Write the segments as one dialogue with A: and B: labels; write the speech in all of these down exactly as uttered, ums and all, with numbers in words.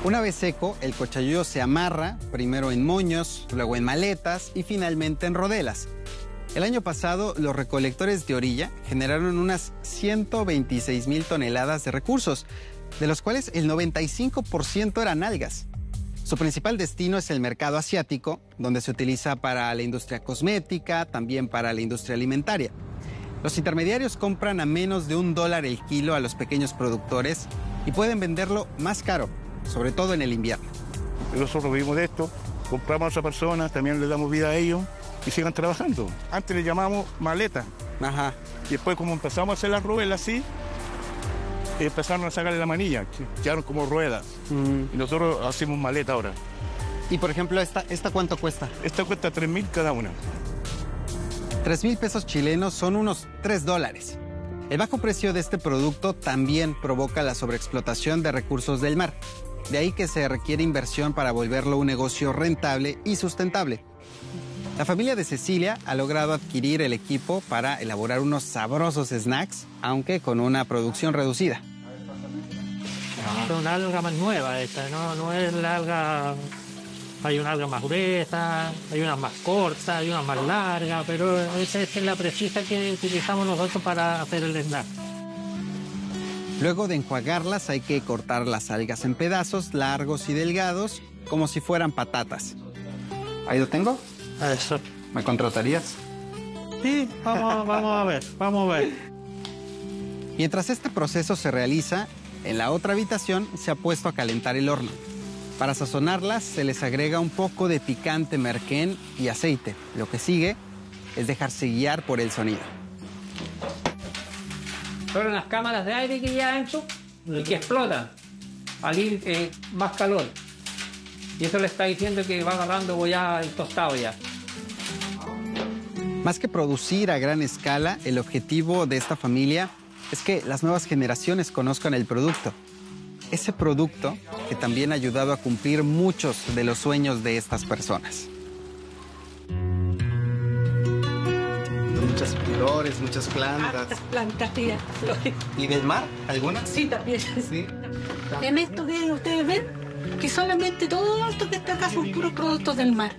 A: Una vez seco, el cochayuyo se amarra, primero en moños, luego en maletas y finalmente en rodelas. El año pasado, los recolectores de orilla generaron unas ciento veintiséis mil toneladas de recursos, de los cuales el noventa y cinco por ciento eran algas. Su principal destino es el mercado asiático, donde se utiliza para la industria cosmética, también para la industria alimentaria. Los intermediarios compran a menos de un dólar el kilo a los pequeños productores y pueden venderlo más caro, sobre todo en el invierno.
B: Nosotros vivimos de esto, compramos a otras personas, también les damos vida a ellos y sigan trabajando. Antes le llamamos maleta.
A: Ajá.
B: Y después, como empezamos a hacer las ruedas así, empezaron a sacarle la manilla, quedaron como ruedas. Mm. Y nosotros hacemos maleta ahora.
A: Y por ejemplo, ¿esta, esta cuánto cuesta?
B: Esta cuesta tres mil cada una.
A: tres mil pesos chilenos son unos tres dólares. El bajo precio de este producto también provoca la sobreexplotación de recursos del mar. De ahí que se requiere inversión para volverlo un negocio rentable y sustentable. La familia de Cecilia ha logrado adquirir el equipo para elaborar unos sabrosos snacks, aunque con una producción reducida.
C: Es una alga más nueva esta, no, no es la alga... Hay una alga más gruesa, hay unas más cortas, hay unas más largas, pero esa es la precisa que utilizamos nosotros para hacer el snack.
A: Luego de enjuagarlas hay que cortar las algas en pedazos largos y delgados, como si fueran patatas. ¿Ahí lo tengo?
C: Eso.
A: ¿Me contratarías?
C: Sí, vamos, vamos a ver, vamos a ver.
A: Mientras este proceso se realiza, en la otra habitación se ha puesto a calentar el horno. Para sazonarlas se les agrega un poco de picante merquén y aceite. Lo que sigue es dejarse guiar por el sonido.
C: Son unas cámaras de aire que ya han hecho y que explotan al ir eh, más calor. Y eso le está diciendo que va agarrando ya el tostado ya.
A: Más que producir a gran escala, el objetivo de esta familia es que las nuevas generaciones conozcan el producto. Ese producto que también ha ayudado a cumplir muchos de los sueños de estas personas. Muchas flores, muchas plantas.
D: Hartas plantas, sí, flores.
A: ¿Y del mar? ¿Algunas?
D: Sí, también.
A: Sí.
D: En esto que ustedes ven, que solamente todo esto que está acá son puros productos del mar.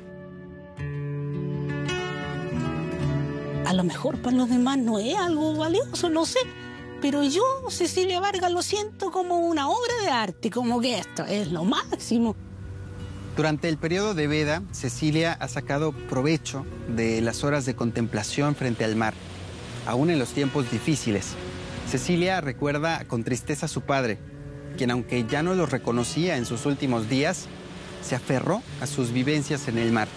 D: A lo mejor para los demás no es algo valioso, no sé. Pero yo, Cecilia Vargas, lo siento como una obra de arte, como que esto es lo máximo.
A: Durante el periodo de veda, Cecilia ha sacado provecho de las horas de contemplación frente al mar, aún en los tiempos difíciles. Cecilia recuerda con tristeza a su padre, quien aunque ya no lo reconocía en sus últimos días, se aferró a sus vivencias en el mar.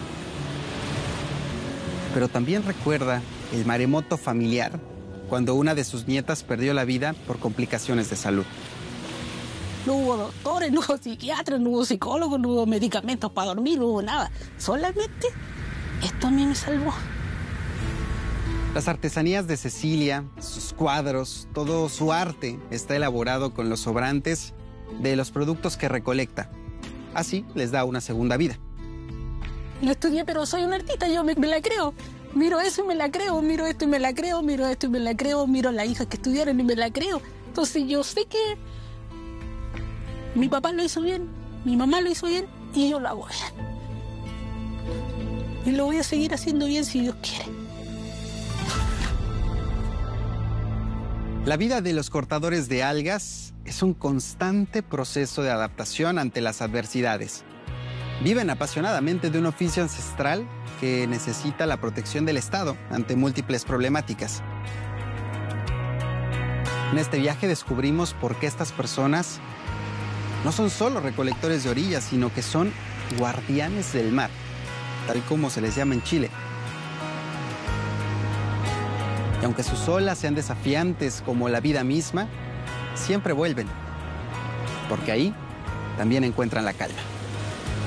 A: Pero también recuerda el maremoto familiar, cuando una de sus nietas perdió la vida por complicaciones de salud.
D: No hubo doctores, no hubo psiquiatras, no hubo psicólogos, no hubo medicamentos para dormir, no hubo nada. Solamente esto a mí me salvó.
A: Las artesanías de Cecilia, sus cuadros, todo su arte está elaborado con los sobrantes de los productos que recolecta. Así les da una segunda vida.
D: No estudié, pero soy una artista, yo me, me la creo. Miro eso y me la creo, miro esto y me la creo, miro esto y me la creo, miro a las hijas que estudiaron y me la creo. Entonces yo sé que mi papá lo hizo bien, mi mamá lo hizo bien y yo lo hago bien. Y lo voy a seguir haciendo bien si Dios quiere.
A: La vida de los cortadores de algas es un constante proceso de adaptación ante las adversidades. Viven apasionadamente de un oficio ancestral que necesita la protección del Estado ante múltiples problemáticas. En este viaje descubrimos por qué estas personas no son solo recolectores de orillas, sino que son guardianes del mar, tal como se les llama en Chile. Y aunque sus olas sean desafiantes como la vida misma, siempre vuelven, porque ahí también encuentran la calma.